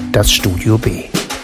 Das Studio B.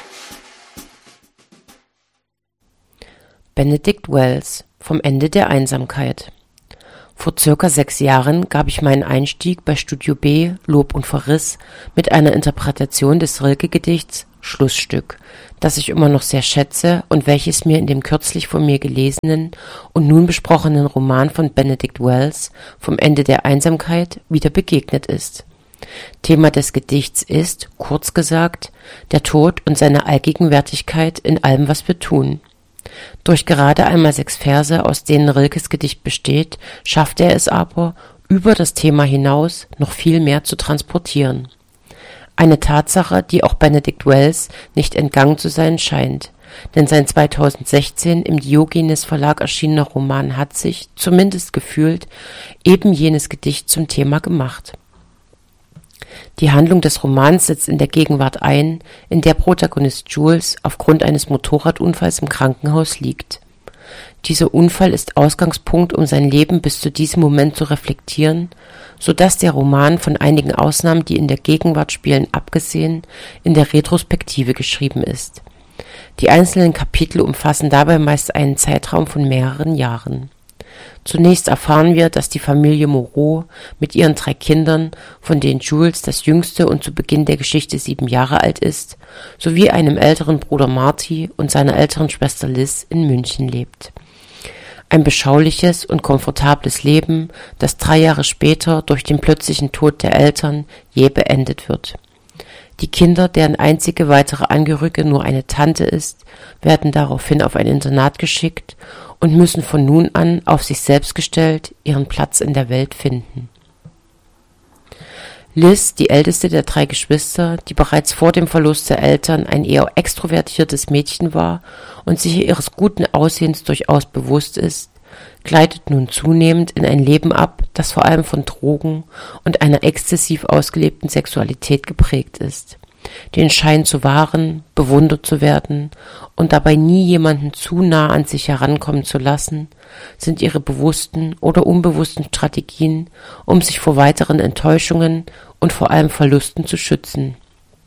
Benedict Wells, Vom Ende der Einsamkeit. Vor circa 6 Jahren gab ich meinen Einstieg bei Studio B, Lob und Verriss, mit einer Interpretation des Rilke-Gedichts Schlussstück, das ich immer noch sehr schätze und welches mir in dem kürzlich von mir gelesenen und nun besprochenen Roman von Benedict Wells, Vom Ende der Einsamkeit, wieder begegnet ist. Thema des Gedichts ist, kurz gesagt, der Tod und seine Allgegenwärtigkeit in allem, was wir tun. Durch gerade einmal 6 Verse, aus denen Rilkes Gedicht besteht, schafft er es aber, über das Thema hinaus noch viel mehr zu transportieren. Eine Tatsache, die auch Benedict Wells nicht entgangen zu sein scheint, denn sein 2016 im Diogenes Verlag erschienener Roman hat sich, zumindest gefühlt, eben jenes Gedicht zum Thema gemacht. Die Handlung des Romans setzt in der Gegenwart ein, in der Protagonist Jules aufgrund eines Motorradunfalls im Krankenhaus liegt. Dieser Unfall ist Ausgangspunkt, um sein Leben bis zu diesem Moment zu reflektieren, so dass der Roman von einigen Ausnahmen, die in der Gegenwart spielen, abgesehen, in der Retrospektive geschrieben ist. Die einzelnen Kapitel umfassen dabei meist einen Zeitraum von mehreren Jahren. Zunächst erfahren wir, dass die Familie Moreau mit ihren 3 Kindern, von denen Jules das jüngste und zu Beginn der Geschichte 7 Jahre alt ist, sowie einem älteren Bruder Marty und seiner älteren Schwester Liz in München lebt. Ein beschauliches und komfortables Leben, das 3 Jahre später durch den plötzlichen Tod der Eltern jäh beendet wird. Die Kinder, deren einzige weitere Angehörige nur eine Tante ist, werden daraufhin auf ein Internat geschickt und müssen von nun an auf sich selbst gestellt ihren Platz in der Welt finden. Liz, die älteste der 3 Geschwister, die bereits vor dem Verlust der Eltern ein eher extrovertiertes Mädchen war und sich ihres guten Aussehens durchaus bewusst ist, gleitet nun zunehmend in ein Leben ab, das vor allem von Drogen und einer exzessiv ausgelebten Sexualität geprägt ist. Den Schein zu wahren, bewundert zu werden und dabei nie jemanden zu nah an sich herankommen zu lassen, sind ihre bewussten oder unbewussten Strategien, um sich vor weiteren Enttäuschungen und vor allem Verlusten zu schützen.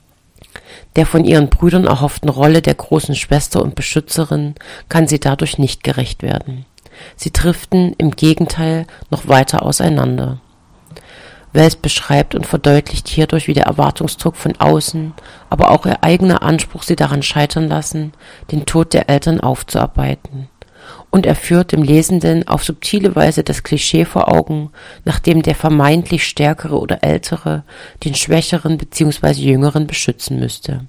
Der von ihren Brüdern erhofften Rolle der großen Schwester und Beschützerin kann sie dadurch nicht gerecht werden. Sie driften im Gegenteil noch weiter auseinander. Wells beschreibt und verdeutlicht hierdurch, wie der Erwartungsdruck von außen, aber auch ihr eigener Anspruch sie daran scheitern lassen, den Tod der Eltern aufzuarbeiten. Und er führt dem Lesenden auf subtile Weise das Klischee vor Augen, nachdem der vermeintlich Stärkere oder Ältere den Schwächeren bzw. Jüngeren beschützen müsste.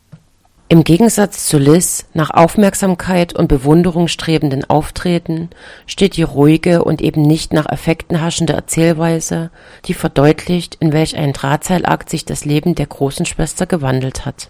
Im Gegensatz zu Liz, nach Aufmerksamkeit und Bewunderung strebenden Auftreten, steht die ruhige und eben nicht nach Effekten haschende Erzählweise, die verdeutlicht, in welch einen Drahtseilakt sich das Leben der großen Schwester gewandelt hat.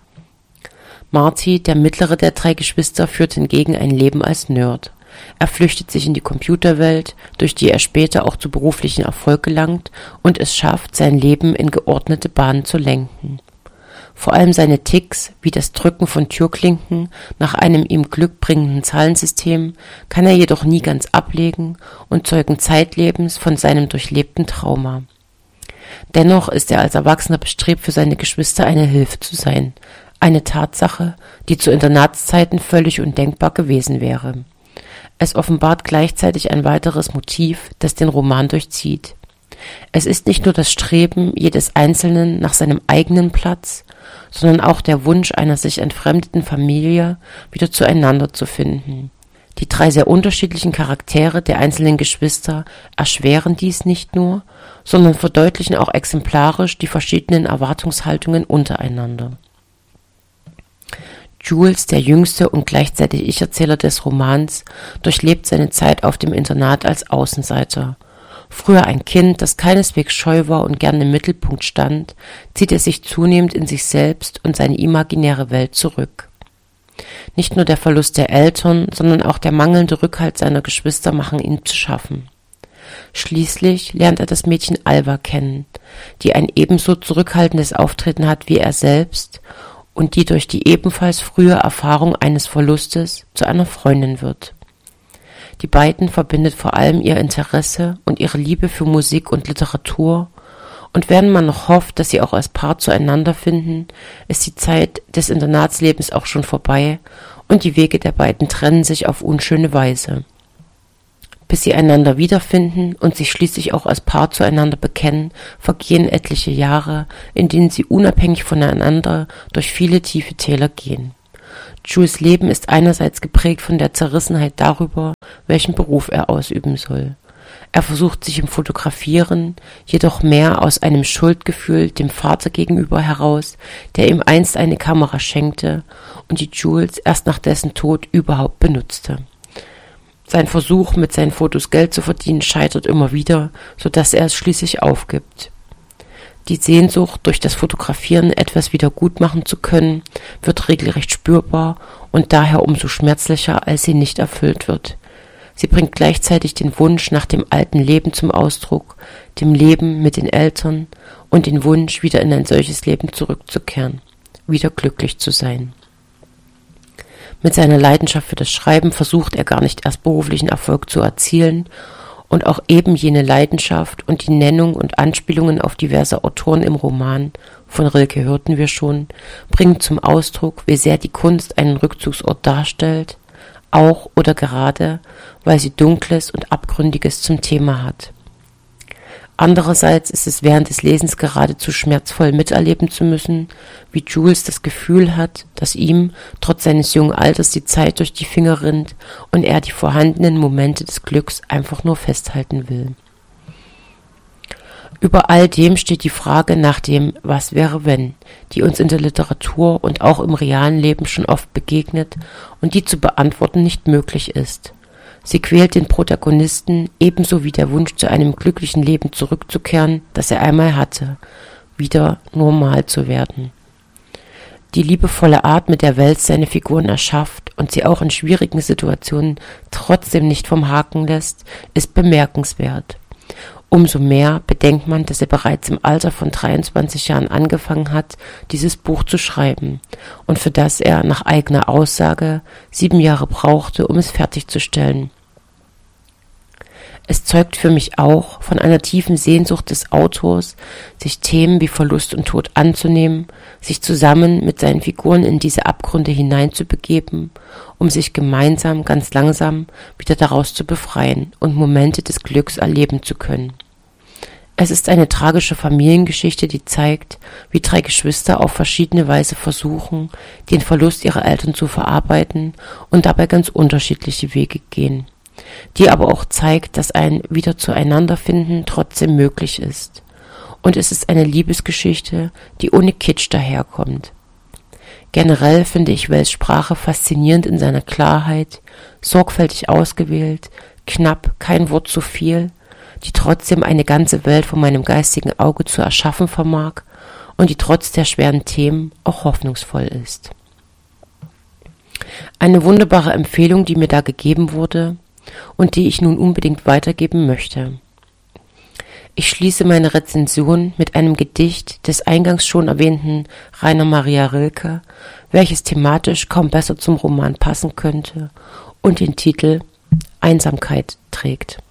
Marty, der mittlere der 3 Geschwister, führt hingegen ein Leben als Nerd. Er flüchtet sich in die Computerwelt, durch die er später auch zu beruflichen Erfolg gelangt und es schafft, sein Leben in geordnete Bahnen zu lenken. Vor allem seine Ticks, wie das Drücken von Türklinken nach einem ihm Glück bringenden Zahlensystem, kann er jedoch nie ganz ablegen und zeugen zeitlebens von seinem durchlebten Trauma. Dennoch ist er als Erwachsener bestrebt, für seine Geschwister eine Hilfe zu sein, eine Tatsache, die zu Internatszeiten völlig undenkbar gewesen wäre. Es offenbart gleichzeitig ein weiteres Motiv, das den Roman durchzieht. Es ist nicht nur das Streben jedes Einzelnen nach seinem eigenen Platz, sondern auch der Wunsch einer sich entfremdeten Familie, wieder zueinander zu finden. Die 3 sehr unterschiedlichen Charaktere der einzelnen Geschwister erschweren dies nicht nur, sondern verdeutlichen auch exemplarisch die verschiedenen Erwartungshaltungen untereinander. Jules, der jüngste und gleichzeitig Ich-Erzähler des Romans, durchlebt seine Zeit auf dem Internat als Außenseiter. Früher ein Kind, das keineswegs scheu war und gern im Mittelpunkt stand, zieht er sich zunehmend in sich selbst und seine imaginäre Welt zurück. Nicht nur der Verlust der Eltern, sondern auch der mangelnde Rückhalt seiner Geschwister machen ihm zu schaffen. Schließlich lernt er das Mädchen Alva kennen, die ein ebenso zurückhaltendes Auftreten hat wie er selbst und die durch die ebenfalls frühe Erfahrung eines Verlustes zu einer Freundin wird. Die beiden verbindet vor allem ihr Interesse und ihre Liebe für Musik und Literatur Und während man noch hofft, dass sie auch als Paar zueinander finden, ist die Zeit des Internatslebens auch schon vorbei und die Wege der beiden trennen sich auf unschöne Weise. Bis sie einander wiederfinden und sich schließlich auch als Paar zueinander bekennen, vergehen etliche Jahre, in denen sie unabhängig voneinander durch viele tiefe Täler gehen. Jules' Leben ist einerseits geprägt von der Zerrissenheit darüber, welchen Beruf er ausüben soll. Er versucht sich im Fotografieren, jedoch mehr aus einem Schuldgefühl dem Vater gegenüber heraus, der ihm einst eine Kamera schenkte und die Jules erst nach dessen Tod überhaupt benutzte. Sein Versuch, mit seinen Fotos Geld zu verdienen, scheitert immer wieder, sodass er es schließlich aufgibt. Die Sehnsucht, durch das Fotografieren etwas wieder gut machen zu können, wird regelrecht spürbar und daher umso schmerzlicher, als sie nicht erfüllt wird. Sie bringt gleichzeitig den Wunsch nach dem alten Leben zum Ausdruck, dem Leben mit den Eltern und den Wunsch, wieder in ein solches Leben zurückzukehren, wieder glücklich zu sein. Mit seiner Leidenschaft für das Schreiben versucht er gar nicht erst beruflichen Erfolg zu erzielen und auch eben jene Leidenschaft und die Nennung und Anspielungen auf diverse Autoren im Roman, von Rilke hörten wir schon, bringen zum Ausdruck, wie sehr die Kunst einen Rückzugsort darstellt, auch oder gerade, weil sie Dunkles und Abgründiges zum Thema hat. Andererseits ist es während des Lesens geradezu schmerzvoll miterleben zu müssen, wie Jules das Gefühl hat, dass ihm, trotz seines jungen Alters, die Zeit durch die Finger rinnt und er die vorhandenen Momente des Glücks einfach nur festhalten will. Über all dem steht die Frage nach dem Was wäre wenn, die uns in der Literatur und auch im realen Leben schon oft begegnet und die zu beantworten nicht möglich ist. Sie quält den Protagonisten ebenso wie der Wunsch, zu einem glücklichen Leben zurückzukehren, das er einmal hatte, wieder normal zu werden. Die liebevolle Art, mit der Wälz seine Figuren erschafft und sie auch in schwierigen Situationen trotzdem nicht vom Haken lässt, ist bemerkenswert. Umso mehr bedenkt man, dass er bereits im Alter von 23 Jahren angefangen hat, dieses Buch zu schreiben und für das er nach eigener Aussage 7 Jahre brauchte, um es fertigzustellen. Es zeugt für mich auch von einer tiefen Sehnsucht des Autors, sich Themen wie Verlust und Tod anzunehmen, sich zusammen mit seinen Figuren in diese Abgründe hineinzubegeben, um sich gemeinsam ganz langsam wieder daraus zu befreien und Momente des Glücks erleben zu können. Es ist eine tragische Familiengeschichte, die zeigt, wie 3 Geschwister auf verschiedene Weise versuchen, den Verlust ihrer Eltern zu verarbeiten und dabei ganz unterschiedliche Wege gehen, die aber auch zeigt, dass ein wieder zueinanderfinden trotzdem möglich ist. Und es ist eine Liebesgeschichte, die ohne Kitsch daherkommt. Generell finde ich Wells Sprache faszinierend in seiner Klarheit, sorgfältig ausgewählt, knapp, kein Wort zu viel, die trotzdem eine ganze Welt vor meinem geistigen Auge zu erschaffen vermag und die trotz der schweren Themen auch hoffnungsvoll ist. Eine wunderbare Empfehlung, die mir da gegeben wurde und die ich nun unbedingt weitergeben möchte. Ich schließe meine Rezension mit einem Gedicht des eingangs schon erwähnten Rainer Maria Rilke, welches thematisch kaum besser zum Roman passen könnte und den Titel Einsamkeit trägt.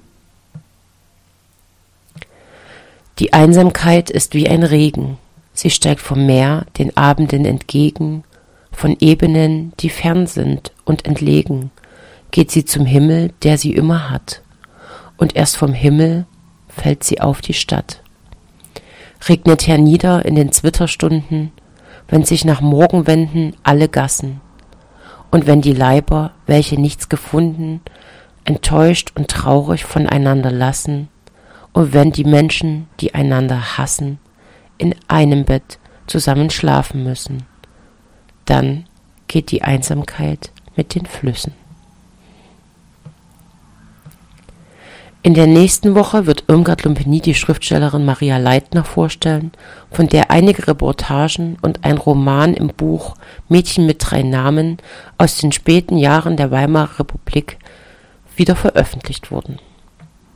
Die Einsamkeit ist wie ein Regen, sie steigt vom Meer den Abenden entgegen, von Ebenen, die fern sind und entlegen, geht sie zum Himmel, der sie immer hat, und erst vom Himmel fällt sie auf die Stadt. Regnet hernieder in den Zwitterstunden, wenn sich nach Morgen wenden alle Gassen, und wenn die Leiber, welche nichts gefunden, enttäuscht und traurig voneinander lassen, und wenn die Menschen, die einander hassen, in einem Bett zusammen schlafen müssen, dann geht die Einsamkeit mit den Flüssen. In der nächsten Woche wird Irmgard Lumpeni die Schriftstellerin Maria Leitner vorstellen, von der einige Reportagen und ein Roman im Buch Mädchen mit 3 Namen aus den späten Jahren der Weimarer Republik wieder veröffentlicht wurden.